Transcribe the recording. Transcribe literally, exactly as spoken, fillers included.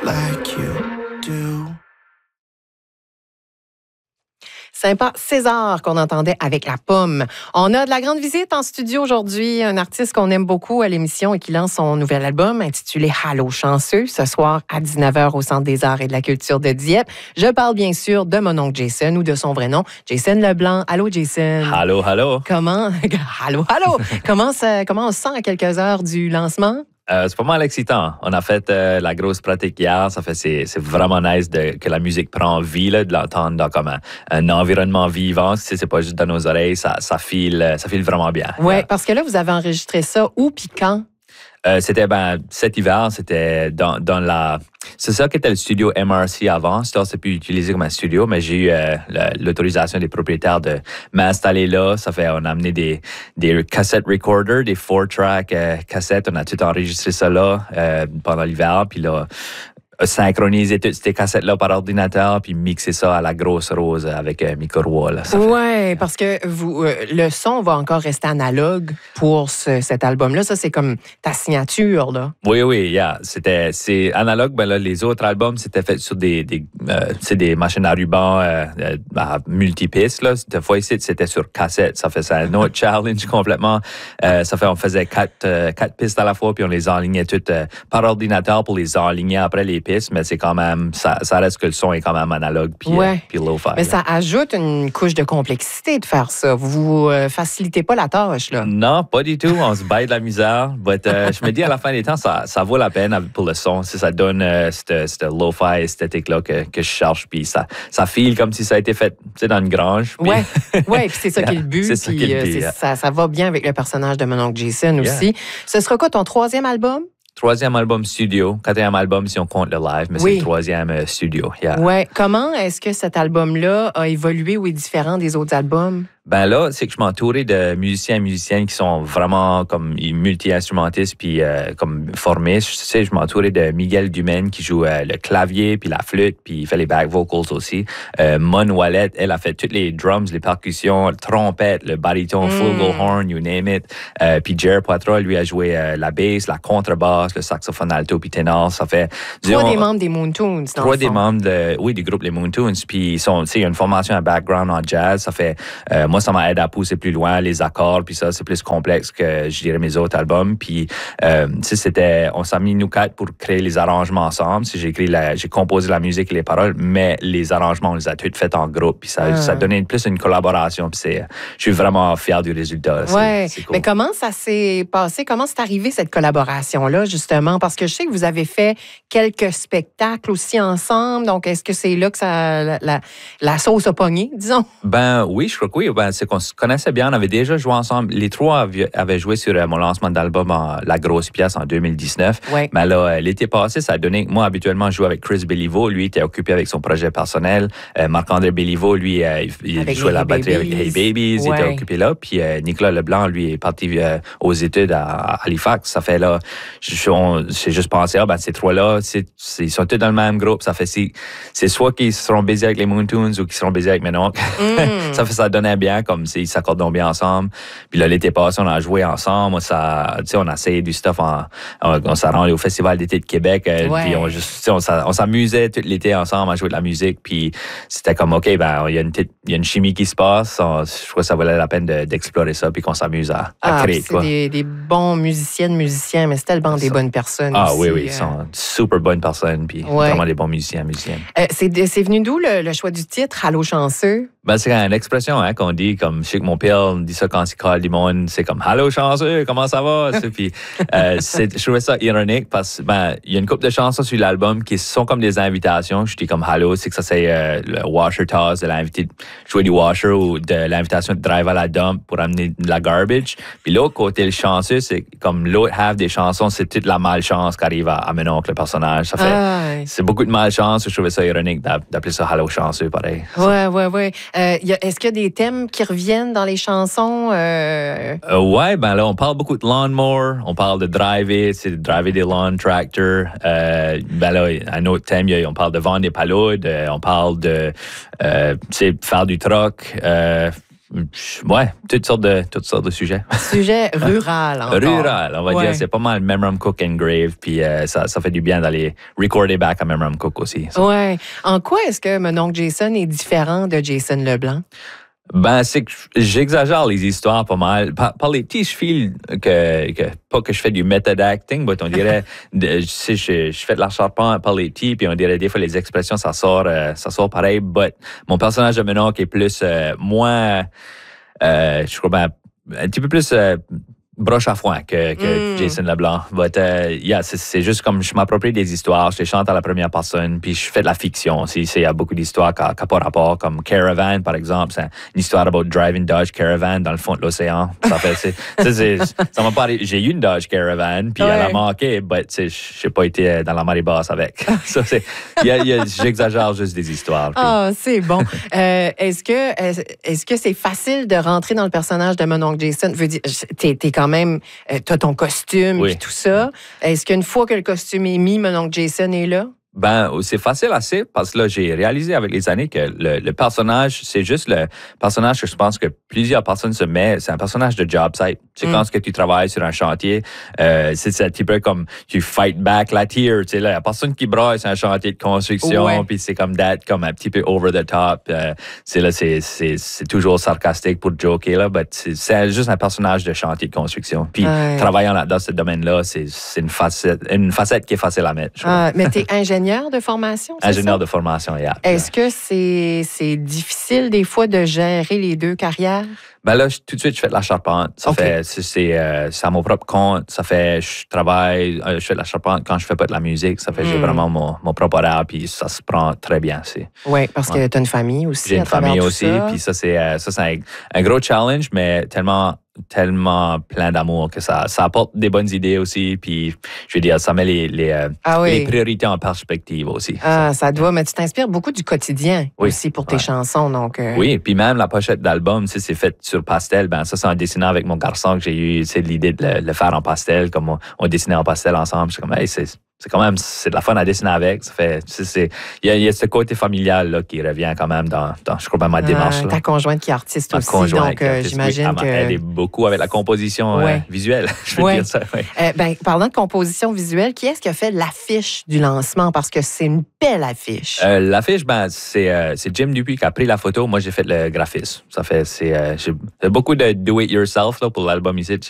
like you do. Sympa César qu'on entendait avec La Pomme. On a de la grande visite en studio aujourd'hui, un artiste qu'on aime beaucoup à l'émission et qui lance son nouvel album intitulé Allô chanceux, ce soir à dix-neuf heures au Centre des arts et de la culture de Dieppe. Je parle bien sûr de mon oncle Jason ou de son vrai nom, Jason Leblanc. Allô Jason. Allô, allô. Comment Allô, allô. comment ça, comment on se sent à quelques heures du lancement? Euh, c'est pas mal excitant. On a fait euh, la grosse pratique hier. Ça fait c'est, c'est vraiment nice de, que la musique prend vie, là, de l'entendre dans comme un, un environnement vivant. C'est, c'est pas juste dans nos oreilles. Ça, ça file, ça file vraiment bien. Oui, yeah. Parce que là, vous avez enregistré ça où puis quand? Euh, c'était ben, cet hiver, c'était dans, dans la... C'est ça qui était le studio M R C avant. C'était c'est plus utilisé comme un studio, mais j'ai eu euh, l'autorisation des propriétaires de m'installer là. Ça fait, on a amené des, des cassette recorders, des four-track euh, cassettes. On a tout enregistré ça là euh, pendant l'hiver. Puis là, synchroniser toutes ces cassettes-là par ordinateur, puis mixer ça à la grosse rose avec un micro là. Oui, parce que vous, euh, le son va encore rester analogue pour ce, cet album-là. Ça, c'est comme ta signature, là. Oui, oui, yeah. C'était, c'est analogue. Ben là, les autres albums, c'était fait sur des, des, euh, c'est des machines à ruban euh, euh, à multipistes, là. Cette fois ici, c'était sur cassette. Ça fait ça un autre challenge complètement. Euh, ça fait, on faisait quatre, euh, quatre pistes à la fois, puis on les enlignait toutes euh, par ordinateur pour les enligner après les pistes, mais c'est quand même, ça, ça reste que le son est quand même analogue puis, ouais. euh, puis lo-fi. Mais là. ça ajoute une couche de complexité de faire ça. Vous euh, facilitez pas la tâche, là. Non, pas du tout. On se baille de la misère. But, euh, je me dis, à la fin des temps, ça, ça vaut la peine pour le son. Si ça donne euh, cette, cette lo-fi esthétique-là que, que je cherche, puis ça, ça file comme si ça a été fait dans une grange. Oui, ouais, puis c'est ça qui est le but. C'est ça puis, qui est le euh, but, c'est, yeah. ça, ça va bien avec le personnage de mon oncle Jason aussi. Yeah. Ce sera quoi ton troisième album? Troisième album studio. Quatrième album si on compte le live, mais oui. c'est le troisième euh, studio. Yeah. Oui. Comment est-ce que cet album-là a évolué ou est différent des autres albums? Ben là, c'est que je m'entourais de musiciens et musiciennes qui sont vraiment comme multi-instrumentistes puis euh, comme formés. Je sais, je m'entourais de Miguel Dumaine qui joue euh, le clavier puis la flûte puis il fait les back vocals aussi. Euh, Mon Wallet, elle a fait toutes les drums, les percussions, le trompette, le baryton, mm. flugelhorn, you name it. Euh, puis Jer Poitras, lui, a joué euh, la bass, la contrebasse, le saxophone alto puis ténor. Ça fait... Trois disons, des membres des Moontoons, dans Trois le des fond. membres, de, oui, du groupe Les Moontoons. Puis ils sont, tu sais, il y a une formation, un background en jazz. Ça fait... Euh, moi, ça m'a aidé à pousser plus loin les accords, puis ça, c'est plus complexe que, je dirais, mes autres albums. Puis, euh, tu sais, c'était... On s'est mis, nous quatre, pour créer les arrangements ensemble. Si j'ai écrit la, j'ai composé la musique et les paroles, mais les arrangements, on les a tous faits en groupe. Puis ça, ah. ça donnait plus une collaboration. Puis c'est... Je suis vraiment fier du résultat. C'est, ouais. c'est cool. Mais comment ça s'est passé? Comment c'est arrivé, cette collaboration-là, justement? Parce que je sais que vous avez fait quelques spectacles aussi ensemble. Donc, est-ce que c'est là que ça, la, la, la sauce a pogné, disons? Ben oui, je crois que oui. Ben, c'est qu'on se connaissait bien. On avait déjà joué ensemble. Les trois avaient, avaient joué sur euh, mon lancement d'album en La Grosse Pièce en deux mille dix-neuf. Ouais. Mais là, l'été passé, ça a donné que moi, habituellement, je jouais avec Chris Béliveau. Lui, il était occupé avec son projet personnel. Euh, Marc-André Béliveau, lui, euh, il, il jouait la batterie avec les Hey Babies. Ouais. Il était occupé là. Puis euh, Nicolas Leblanc, lui, est parti euh, aux études à, à Halifax. Ça fait là, je, on, j'ai juste pensé, ah, ben, ces trois-là, c'est, c'est, ils sont tous dans le même groupe. Ça fait, c'est, c'est soit qu'ils seront baisés avec les Moontoons ou qu'ils seront baisés avec mes oncles. Mm. ça fait, ça donnait bien, comme s'ils s'accordent bien ensemble. Puis là, l'été passé, on a joué ensemble. Ça, tu sais, on a essayé du stuff. En, on, on s'est rendu au Festival d'été de Québec. Ouais. Puis on, juste, on, on s'amusait tout l'été ensemble à jouer de la musique. Puis c'était comme, OK, ben, il y a une, il y a une chimie qui se passe. On, je crois que ça valait la peine de, d'explorer ça puis qu'on s'amuse à, à ah, créer. C'est quoi. Des, des bons musiciennes, musiciens, mais c'est tellement des bonnes personnes. Ah aussi, oui, oui. Euh... Ils sont super bonnes personnes. Puis ouais. vraiment des bons musiciens, musiciennes. Euh, c'est, c'est venu d'où le, le choix du titre, Allô chanceux? Ben, c'est une expression hein, qu'on dit, comme je sais que mon père me dit ça quand il colle du monde, c'est comme « Allô, chanceux, comment ça va? » Puis euh, c'est, je trouvais ça ironique parce qu'il ben, y a une couple de chansons sur l'album qui sont comme des invitations. Je dis comme « Allô », c'est que ça c'est euh, le washer toss, de l'invité jouer du washer ou de l'invitation de drive à la dump pour amener de la garbage. Puis l'autre côté, le chanceux, c'est comme l'autre half des chansons, c'est toute la malchance qui arrive à, à mon oncle, le personnage. Ça fait, ah, ouais. C'est beaucoup de malchance. Je trouvais ça ironique d'appeler ça « Allô, chanceux », pareil. Ouais, ouais, ouais. Euh, y a, est-ce qu'il y a des thèmes qui reviennent dans les chansons? Euh... Euh, ouais, ben là, on parle beaucoup de lawnmower, on parle de driver, c'est de driver des lawn tractors. Euh, ben là, un autre thème, on parle de vendre des paludes, euh, on parle de euh, faire du truck. Euh, Ouais, toutes sortes de, toutes sortes de sujets. Sujet rural encore. Rural, on va ouais. dire. C'est pas mal Memram Cook and Grave, puis euh, ça, ça fait du bien d'aller recorder back à Memram Cook aussi. Ça. Ouais. En quoi est-ce que mon oncle Jason est différent de Jason Leblanc? Ben, c'est que j'exagère les histoires pas mal. Par, par les petits, je file que, que, pas que je fais du method acting, mais on dirait, de, je, sais, je, je fais de la charpente par les petits, puis on dirait des fois les expressions, ça sort, euh, ça sort pareil, but mon personnage de mon oncle est plus, euh, moins, euh, je crois ben, un petit peu plus, euh, broche à foin que, que mm. Jason Leblanc. But, uh, yeah, c'est, c'est juste comme je m'approprie des histoires, je les chante à la première personne, puis je fais de la fiction aussi. Il y a beaucoup d'histoires qui n'ont pas rapport, comme Caravan, par exemple. C'est une histoire about driving Dodge Caravan dans le fond de l'océan. Ça fait, c'est, c'est, c'est, ça m'a pas arrivé. J'ai eu une Dodge Caravan, puis ouais. elle a manqué, mais je n'ai pas été dans la marée basse avec. Ça, c'est, y a, y a, j'exagère juste des histoires. Ah, oh, c'est bon. euh, est-ce que est-ce, est-ce que c'est facile de rentrer dans le personnage de mon oncle Jason? Je veux dire, t'es, t'es quand même, euh, t'as ton costume et oui. tout ça. Est-ce qu'une fois que le costume est mis, mon oncle Jason est là? Ben, c'est facile assez parce que là, j'ai réalisé avec les années que le, le personnage, c'est juste le personnage que je pense que plusieurs personnes se mettent. C'est un personnage de job site. C'est mm. quand que tu travailles sur un chantier, euh, c'est, c'est un petit peu comme tu fight back la tear. Tu sais, là, il n'y a personne qui braille sur un chantier de construction, ouais. puis c'est comme that, comme un petit peu over the top. Euh, c'est là, c'est, c'est, c'est toujours sarcastique pour joker, là, mais c'est, c'est juste un personnage de chantier de construction. Puis ouais. travaillant là, dans ce domaine-là, c'est, c'est une facette, une facette qui est facile à mettre. Ah, mais t'es ingénieur de formation, c'est Ingénieur ça? de formation, yeah. Est-ce que c'est, c'est difficile des fois de gérer les deux carrières? Ben là, je, tout de suite, je fais de la charpente. Ça okay. fait, c'est, c'est, euh, c'est à mon propre compte. Ça fait, je travaille, euh, je fais de la charpente quand je fais pas de la musique. Ça fait, mm. j'ai vraiment mon, mon propre horaire, puis ça se prend très bien. Oui, parce ouais. que tu as une famille aussi. J'ai une famille aussi, puis ça, c'est, euh, ça, c'est un, un gros challenge, mais tellement tellement plein d'amour que ça, ça apporte des bonnes idées aussi, puis je veux dire, ça met les, les, euh, ah oui. les priorités en perspective aussi. Ah, ça, ça doit, mais tu t'inspires beaucoup du quotidien oui. aussi pour tes ouais. chansons, donc... Euh... Oui, puis même la pochette d'album, tu sais, c'est fait sur pastel, ben ça, c'est en dessinant avec mon garçon que j'ai eu, c'est l'idée de le, le faire en pastel, comme on, on dessinait en pastel ensemble, je suis comme, hey, c'est... C'est quand même, c'est de la fun à dessiner avec. Ça fait, c'est, c'est, il y a, il y a ce côté familial là qui revient quand même dans, dans je crois pas ma démarche. Euh, ta conjointe qui est artiste ma aussi, donc euh, artiste, j'imagine oui, que elle aide beaucoup avec la composition ouais. euh, visuelle. Je veux ouais. dire ça. Ouais. Euh, ben, parlant de composition visuelle, qui est-ce qui a fait l'affiche du lancement parce que c'est une belle affiche. Euh, l'affiche, ben c'est euh, c'est Jim Dupuis qui a pris la photo. Moi j'ai fait le graphisme. Ça fait c'est euh, j'ai beaucoup de do it yourself là pour l'album ici.